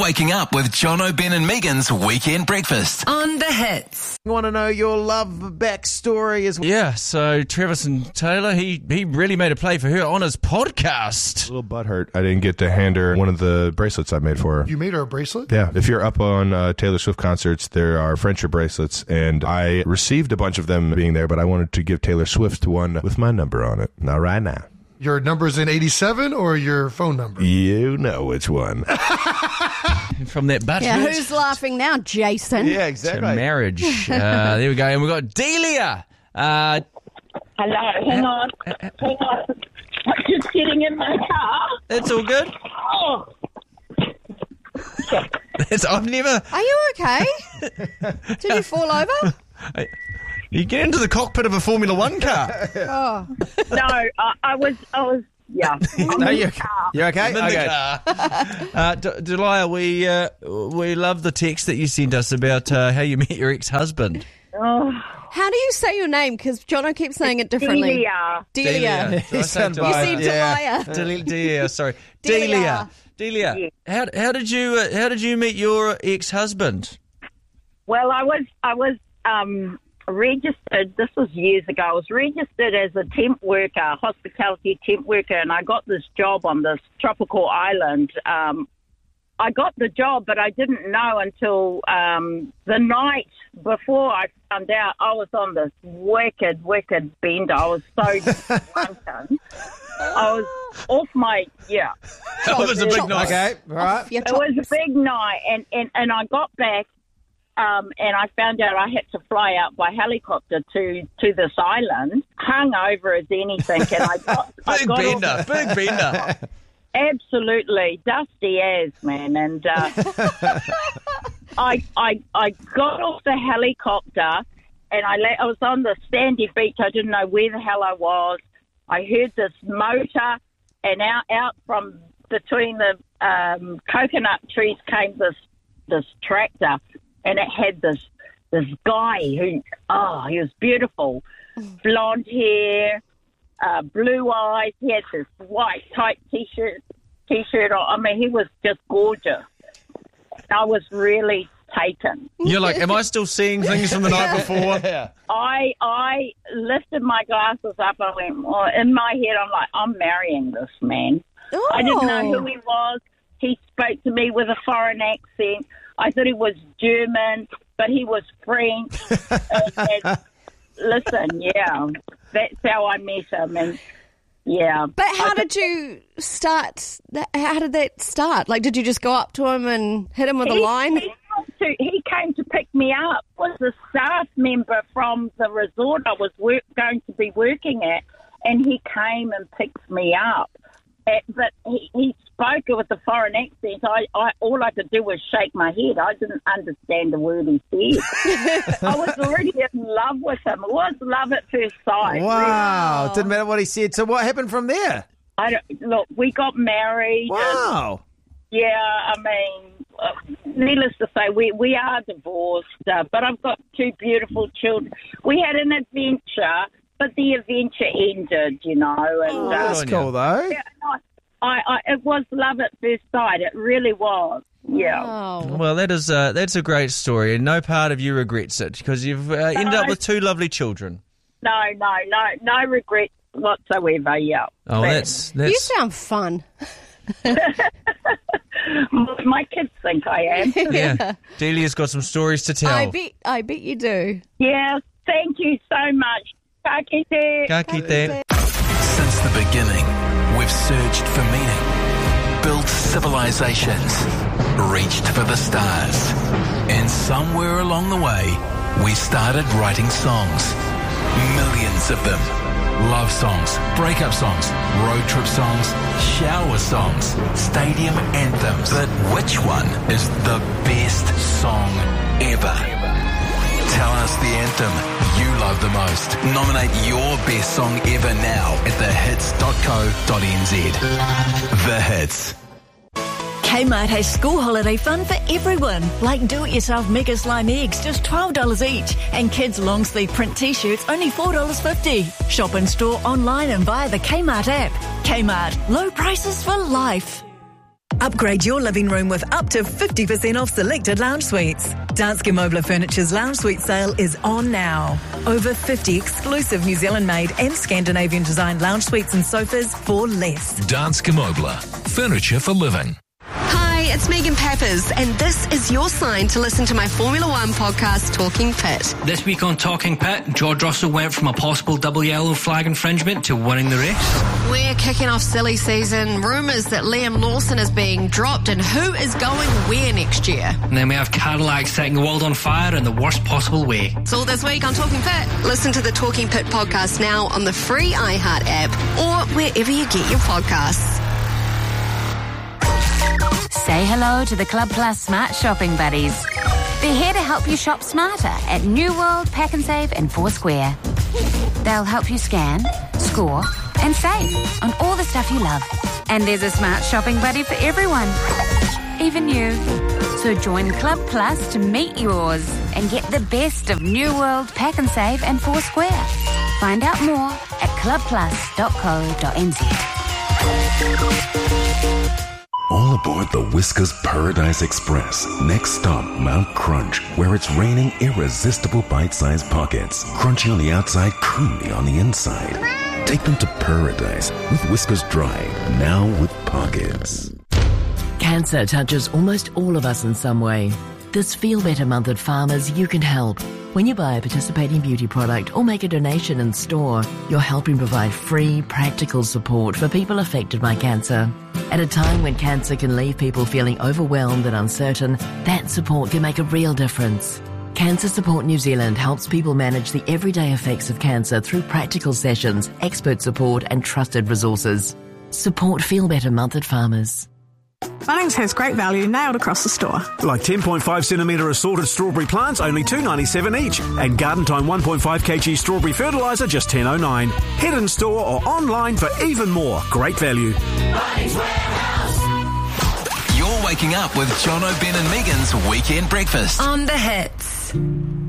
waking up with Jono, Ben and Megan's Weekend Breakfast. On The Hits. I want to know your love backstory as well. Yeah, so Travis and Taylor, he really made a play for her on his podcast. A little butthurt. I didn't get to hand her one of the bracelets I made for her. You made her a bracelet? Yeah. If you're up on Taylor Swift concerts, there are friendship bracelets, and I received a bunch of them being there, but I wanted to give Taylor Swift one with my number on it. Not right now. Your number's in 87 or your phone number? You know which one. From that butthurt Yeah, who's laughing now, Jason? Yeah, to exactly. marriage. There we go. And we've got Delia. Hello, hang on. I'm just getting in my car. That's all good. Oh, I've never... Are you okay? Did you fall over? You get into the cockpit of a Formula One car. Oh. no, I was, yeah. No, you're okay? I'm in the car. Delia, we love the text that you sent us about how you met your ex-husband. Oh, How do you say your name? Because Jono keeps saying it differently. Delia. Delia. Did I say You You seem Yeah. Delia. Delia, sorry. Delia. Delia. How did you meet your ex-husband? Well, I was registered. This was years ago. I was registered as a temp worker, hospitality temp worker, and I got this job on this tropical island. I got the job, but I didn't know until the night before I found out I was on this wicked bender. I was so drunken. I was off my, yeah. That was a big night. Okay, all right. Your It was a big night, and I got back, and I found out I had to fly out by helicopter to this island, hung over as anything, and I got Big bender. absolutely dusty as, man, and I got off the helicopter, and I was on the sandy beach. I didn't know where the hell I was. I heard this motor, and out from between the coconut trees came this tractor, and it had this guy who, he was beautiful, blonde hair, blue eyes. He had this white tight t-shirt on. I mean, he was just gorgeous. I was really taken. You're like, am I still seeing things from the night before? I lifted my glasses up. I went, well, in my head, I'm like, I'm marrying this man. Oh. I didn't know who he was. He spoke to me with a foreign accent. I thought he was German, but he was French. and listen, yeah, that's how I met him. And yeah. But how did you start? How did that start? Like, did you just go up to him and hit him with a line? He came to pick me up. Was a staff member from the resort I was going to be working at, and he came and picked me up. But he spoke with a foreign accent. All I could do was shake my head. I didn't understand the word he said. I was already in love with him. It was love at first sight. Wow. It didn't matter what he said. So what happened from there? Look, we got married. Wow. Yeah, I mean, needless to say, we are divorced, but I've got two beautiful children. We had an adventure, but the adventure ended, you know. And That's cool, though. yeah, it was love at first sight. It really was. Yeah. Oh. Well, that's a great story, and no part of you regrets it because you've ended up with two lovely children. No regrets whatsoever. Yeah. Oh, that's You sound fun. My kids think I am. yeah. Delia's got some stories to tell. I bet you do. Yeah. Thank you so much. Ka kite. Ka kite. Since the beginning, we've searched for meaning, built civilizations, reached for the stars. And somewhere along the way, we started writing songs. Millions of them. Love songs, breakup songs, road trip songs, shower songs, stadium anthems. But which one is the best song ever? Tell us the anthem you love the most. Nominate your best song ever now at thehits.co.nz. The Hits. Kmart has school holiday fun for everyone, like do-it-yourself Mega Slime eggs, just $12 each, and kids' long-sleeve print t-shirts, only $4.50. Shop in store, online and via the Kmart app. Kmart, low prices for life. Upgrade your living room with up to 50% off selected lounge suites. Danske Mobler Furniture's lounge suite sale is on now. Over 50 exclusive New Zealand-made and Scandinavian-designed lounge suites and sofas for less. Danske Mobler. Furniture for living. Hi, it's Megan Peppers, and this is your sign to listen to my Formula One podcast, Talking Pit. This week on Talking Pit, George Russell went from a possible double yellow flag infringement to winning the race. We're kicking off silly season, rumours that Liam Lawson is being dropped, and who is going where next year. And then we have Cadillac setting the world on fire in the worst possible way. It's all this week on Talking Pit. Listen to the Talking Pit podcast now on the free iHeart app or wherever you get your podcasts. Say hello to the Club Plus Smart Shopping Buddies. They're here to help you shop smarter at New World, Pack and Save and Foursquare. They'll help you scan, score and save on all the stuff you love. And there's a smart shopping buddy for everyone, even you. So join Club Plus to meet yours and get the best of New World, Pack and Save and Foursquare. Find out more at clubplus.co.nz. All aboard the Whiskas Paradise Express. Next stop, Mount Crunch, where it's raining irresistible bite-sized pockets. Crunchy on the outside, creamy on the inside. Take them to paradise with Whiskas Dry, now with pockets. Cancer touches almost all of us in some way. This Feel Better month at Farmers, you can help. When you buy a participating beauty product or make a donation in store, you're helping provide free, practical support for people affected by cancer. At a time when cancer can leave people feeling overwhelmed and uncertain, that support can make a real difference. Cancer Support New Zealand helps people manage the everyday effects of cancer through practical sessions, expert support and trusted resources. Support Feel Better month at Farmers. Bunnings has great value nailed across the store. Like 10.5 centimetre assorted strawberry plants, only $2.97 each. And Garden Time 1.5 kg strawberry fertiliser, just $10.09. Head in store or online for even more. Great value. Bunnings Warehouse. You're waking up with Jono, Ben and Megan's Weekend Breakfast. On the hits.